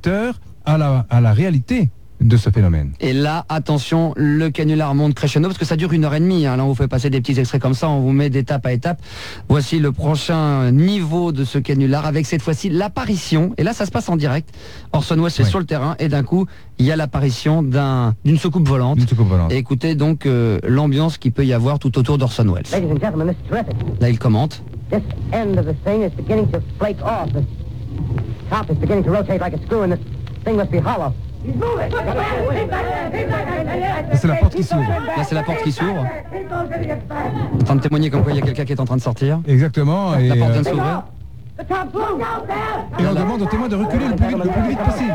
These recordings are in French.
à la réalité de ce phénomène. Et là, attention, le canular monte crescendo, parce que ça dure 1h30. Là, on vous fait passer des petits extraits comme ça, on vous met d'étape à étape. Voici le prochain niveau de ce canular, avec cette fois-ci l'apparition, et là, ça se passe en direct. Orson Welles est sur le terrain, et d'un coup, il y a l'apparition d'une soucoupe volante. Et écoutez donc l'ambiance qu'il peut y avoir tout autour d'Orson Welles. Là, il commente. This end of the thing is beginning to flake off. The top is beginning to rotate like a screw, and this thing must be hollow. C'est la porte qui s'ouvre. Là, c'est la porte qui s'ouvre. En train de témoigner comme quoi il y a quelqu'un qui est en train de sortir. Exactement. La porte vient de s'ouvrir. Et on demande aux témoins de reculer le plus vite possible.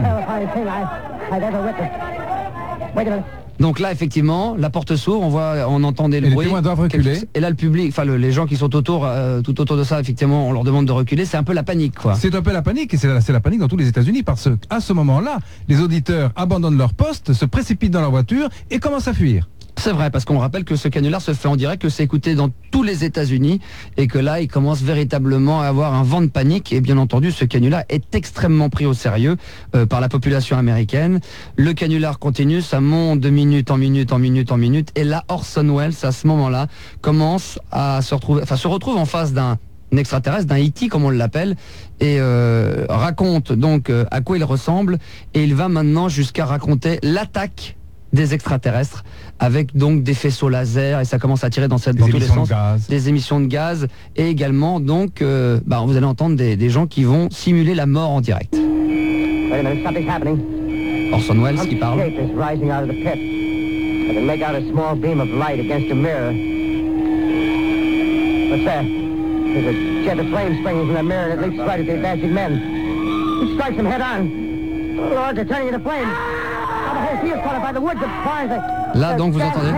Donc là, effectivement, la porte s'ouvre, on entend des bruits. Les témoins doivent reculer. Et là, le public, les gens qui sont tout autour de ça, effectivement, on leur demande de reculer. C'est un peu la panique, quoi. C'est un peu la panique, et c'est la panique dans tous les États-Unis, parce qu'à ce moment-là, les auditeurs abandonnent leur poste, se précipitent dans leur voiture et commencent à fuir. C'est vrai, parce qu'on rappelle que ce canular se fait en direct, que c'est écouté dans tous les États-Unis, et que là, il commence véritablement à avoir un vent de panique. Et bien entendu, ce canular est extrêmement pris au sérieux par la population américaine. Le canular continue, ça monte de minute en minute en minute en minute. Et là, Orson Welles, à ce moment-là, commence à se retrouve en face d'un extraterrestre, d'un E.T. comme on l'appelle, et raconte donc à quoi il ressemble. Et il va maintenant jusqu'à raconter l'attaque des extraterrestres, avec donc des faisceaux laser, et ça commence à tirer dans tous les sens, des émissions de gaz, et également donc vous allez entendre des gens qui vont simuler la mort en direct. Orson Welles qui parle. Là donc vous entendez.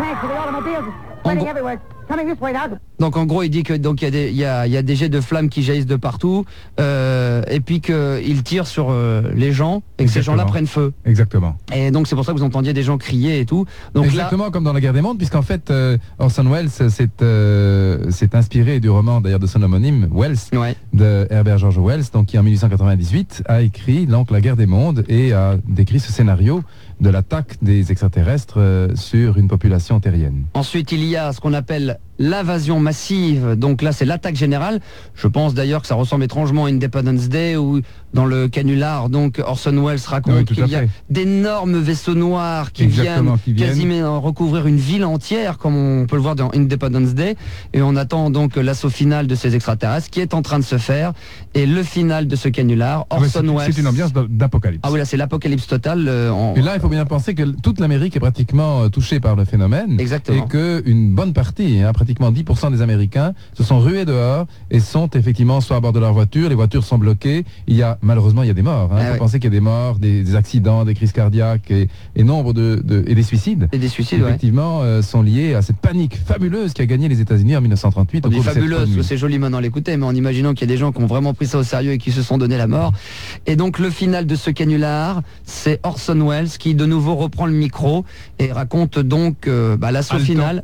Donc en gros il dit que donc il y a des jets de flammes qui jaillissent de partout, et puis qu'il tire sur les gens et que ces gens-là prennent feu. Exactement. Et donc c'est pour ça que vous entendiez des gens crier et tout. Donc exactement là, comme dans la Guerre des Mondes, puisqu'en fait Orson Welles s'est inspiré du roman d'ailleurs de son homonyme Wells, de Herbert George Wells, donc qui en 1898 a écrit donc La Guerre des Mondes et a décrit ce scénario de l'attaque des extraterrestres sur une population terrienne. Ensuite, il y a ce qu'on appelle l'invasion massive. Donc là, c'est l'attaque générale. Je pense d'ailleurs que ça ressemble étrangement à Independence Day, où dans le canular, donc Orson Welles raconte qu'il y a d'énormes vaisseaux noirs qui viennent quasiment recouvrir une ville entière, comme on peut le voir dans Independence Day. Et on attend donc l'assaut final de ces extraterrestres qui est en train de se faire. Et le final de ce canular, Orson Welles... C'est une ambiance d'apocalypse. Ah oui, là, c'est l'apocalypse totale. Et là, il faut bien penser que toute l'Amérique est pratiquement touchée par le phénomène. Exactement. Et qu'une bonne partie, pratiquement 10% des Américains, se sont rués dehors et sont effectivement soit à bord de leur voiture, les voitures sont bloquées. Malheureusement, il y a des morts. Il faut penser qu'il y a des morts, des accidents, des crises cardiaques et nombre et des suicides. Et des suicides, effectivement, sont liés à cette panique fabuleuse qui a gagné les États-Unis en 1938. On dit fabuleuse, c'est joli maintenant à l'écouter, mais en imaginant qu'il y a des gens qui ont vraiment pris ça au sérieux et qui se sont donné la mort. Et donc le final de ce canular, c'est Orson Welles qui de nouveau reprend le micro et raconte donc l'assaut final,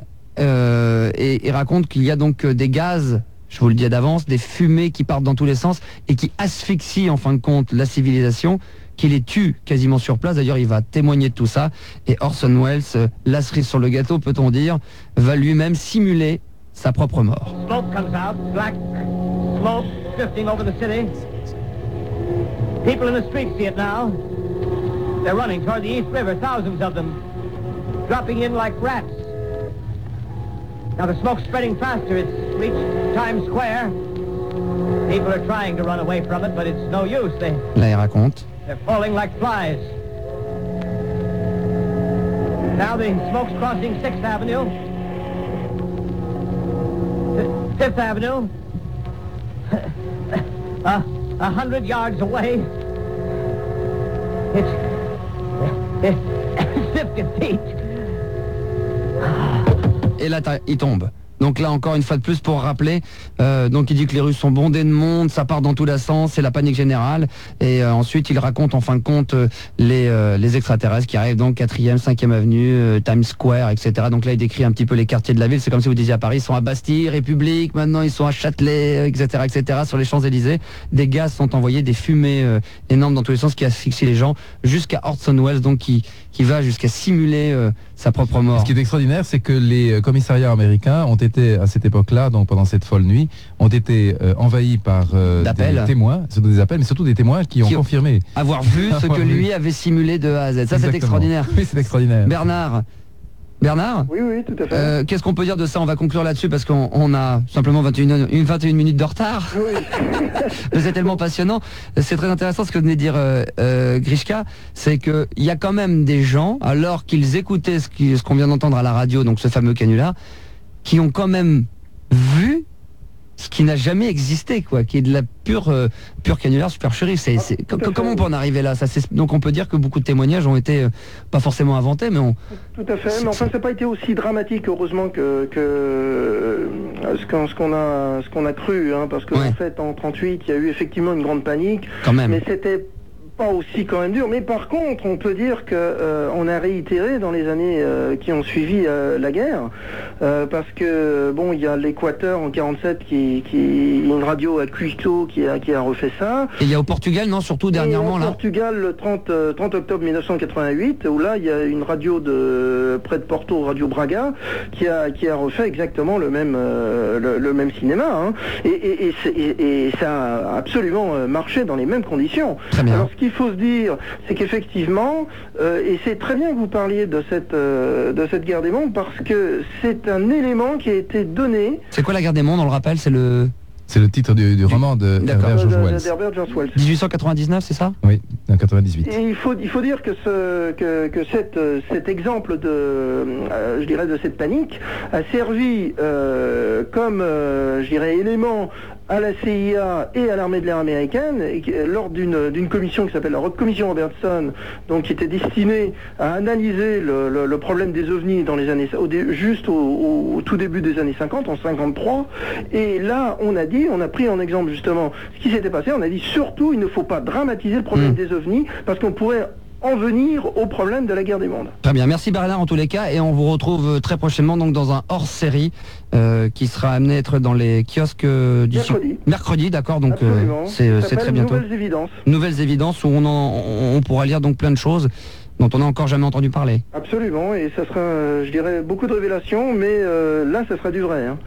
et raconte qu'il y a donc des gaz, je vous le dis d'avance, des fumées qui partent dans tous les sens et qui asphyxient en fin de compte la civilisation, qui les tue quasiment sur place. D'ailleurs, il va témoigner de tout ça. Et Orson Welles, la cerise sur le gâteau, peut-on dire, va lui-même simuler sa propre mort. Smoke comes out, black smoke drifting over the city. People in the streets see it now. They're running toward the East River, thousands of them, dropping in like rats. Now the smoke's spreading faster. It's reached Times Square. People are trying to run away from it, but it's no use. Là, il raconte. They're falling like flies. Now the smoke's crossing 6th Avenue. 5th Avenue. 100 yards away. It's 50 feet. Et là, il tombe. Donc là, encore une fois de plus, pour rappeler, donc il dit que les Russes sont bondés de monde, ça part dans tous les sens, c'est la panique générale. Et ensuite, il raconte en fin de compte les extraterrestres qui arrivent donc 4e, 5e avenue, Times Square, etc. Donc là, il décrit un petit peu les quartiers de la ville. C'est comme si vous disiez à Paris, ils sont à Bastille, République, maintenant ils sont à Châtelet, etc., etc. Sur les Champs-Élysées, des gaz sont envoyés, des fumées énormes dans tous les sens qui asphyxient les gens, jusqu'à Orson Welles, donc qui va jusqu'à simuler sa propre mort. Ce qui est extraordinaire, c'est que les commissariats américains ont été, à cette époque-là, donc pendant cette folle nuit, ont été envahis par des témoins, surtout des appels, mais surtout des témoins qui ont confirmé avoir vu ce que lui avait simulé de A à Z. Ça, c'est extraordinaire. Oui, c'est extraordinaire. Bernard, Oui, tout à fait. Qu'est-ce qu'on peut dire de ça? On va conclure là-dessus parce qu'on a simplement 21 minutes de retard. Oui. C'est tellement passionnant. C'est très intéressant ce que venait de dire Grishka, c'est qu'il y a quand même des gens, alors qu'ils écoutaient ce qu'on vient d'entendre à la radio, donc ce fameux canular, qui ont quand même vu ce qui n'a jamais existé, quoi, qui est de la pure canular supercherie. Comment on peut en arriver là? Donc on peut dire que beaucoup de témoignages ont été pas forcément inventés, mais Tout à fait, mais enfin ça n'a pas été aussi dramatique, heureusement, que ce qu'on a cru, hein, parce que en fait en 38 il y a eu effectivement une grande panique, quand même. Mais c'était pas aussi quand même dur. Mais par contre, on peut dire que on a réitéré dans les années qui ont suivi la guerre, parce que bon, il y a l'Équateur en 47 qui une radio à Quito qui a refait ça. Et il y a au Portugal, non, surtout dernièrement là. Au Portugal, le 30 octobre 1988, où là il y a une radio près de Porto, Radio Braga, qui a refait exactement le même cinéma, hein. Et ça a absolument marché dans les mêmes conditions. Très bien. Alors, ce qu'il faut se dire, c'est qu'effectivement, et c'est très bien que vous parliez de cette guerre des mondes, parce que c'est un élément qui a été donné. C'est quoi la guerre des mondes? On le rappelle, c'est le titre du roman de Herbert George Wells. 1899, c'est ça? Oui, en 98. Et il faut dire que cet exemple je dirais, de cette panique a servi comme, je dirais, élément à la CIA et à l'armée de l'air américaine, lors d'une commission qui s'appelle la commission Robertson, donc qui était destinée à analyser le problème des ovnis dans les années, juste au tout début des années 50, en 53. Et là, on a pris en exemple justement ce qui s'était passé. On a dit surtout, il ne faut pas dramatiser le problème des ovnis, parce qu'on pourrait en venir au problème de la guerre des mondes. Très bien, merci Bernard en tous les cas, et on vous retrouve très prochainement donc dans un hors-série qui sera amené à être dans les kiosques mercredi, d'accord, donc c'est très bientôt. Nouvelles évidences où on pourra lire donc plein de choses dont on n'a encore jamais entendu parler. Absolument, et ça sera, je dirais, beaucoup de révélations, mais là, ça sera du vrai. Hein.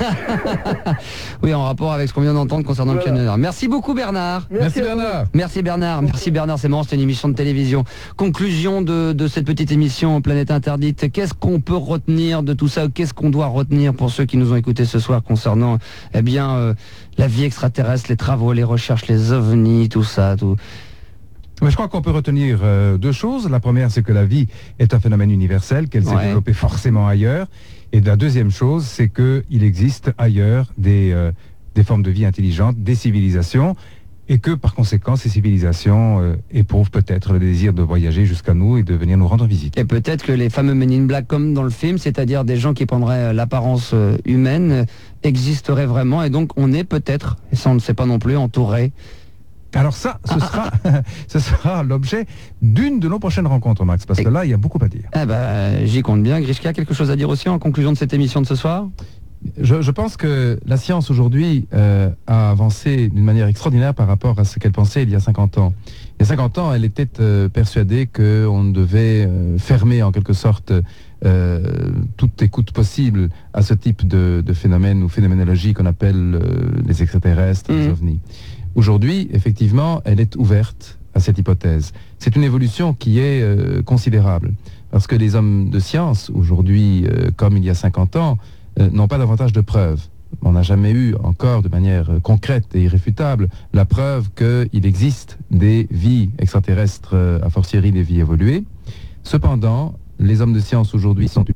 Oui, en rapport avec ce qu'on vient d'entendre concernant le canular. Merci beaucoup Bernard. Merci Bernard. Merci Bernard. Merci Bernard, c'est marrant, c'était une émission de télévision. Conclusion de cette petite émission Planète Interdite. Qu'est-ce qu'on peut retenir de tout ça? Qu'est-ce qu'on doit retenir pour ceux qui nous ont écoutés ce soir concernant la vie extraterrestre, les travaux, les recherches, les ovnis, tout ça, tout... Mais je crois qu'on peut retenir deux choses. La première, c'est que la vie est un phénomène universel, qu'elle s'est développée forcément ailleurs. Et la deuxième chose, c'est qu'il existe ailleurs des formes de vie intelligentes, des civilisations, et que par conséquent, ces civilisations éprouvent peut-être le désir de voyager jusqu'à nous et de venir nous rendre visite. Et peut-être que les fameux Men in Black, comme dans le film, c'est-à-dire des gens qui prendraient l'apparence humaine, existeraient vraiment. Et donc, on est peut-être, et ça on ne sait pas non plus, entouré. Alors ça, ce sera l'objet d'une de nos prochaines rencontres, Max, parce que là, il y a beaucoup à dire. J'y compte bien. Grishka, quelque chose à dire aussi en conclusion de cette émission de ce soir? Je pense que la science aujourd'hui a avancé d'une manière extraordinaire par rapport à ce qu'elle pensait il y a 50 ans. Il y a 50 ans, elle était persuadée qu'on devait fermer en quelque sorte toute écoute possible à ce type de phénomène ou phénoménologie qu'on appelle les extraterrestres, les ovnis. Aujourd'hui, effectivement, elle est ouverte à cette hypothèse. C'est une évolution qui est considérable, parce que les hommes de science, aujourd'hui, comme il y a 50 ans, n'ont pas davantage de preuves. On n'a jamais eu encore, de manière concrète et irréfutable, la preuve qu'il existe des vies extraterrestres, a fortiori des vies évoluées. Cependant, les hommes de science aujourd'hui sont